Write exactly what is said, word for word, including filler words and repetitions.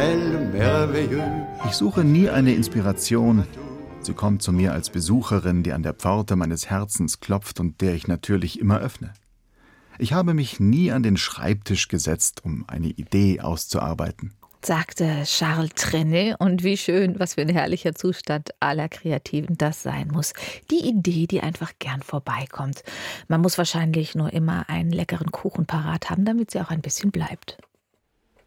naturel merveilleux. Ich suche nie eine Inspiration. Sie kommt zu mir als Besucherin, die an der Pforte meines Herzens klopft und der ich natürlich immer öffne. Ich habe mich nie an den Schreibtisch gesetzt, um eine Idee auszuarbeiten, sagte Charles Trenet. Und wie schön, was für ein herrlicher Zustand aller Kreativen das sein muss. Die Idee, die einfach gern vorbeikommt. Man muss wahrscheinlich nur immer einen leckeren Kuchen parat haben, damit sie auch ein bisschen bleibt.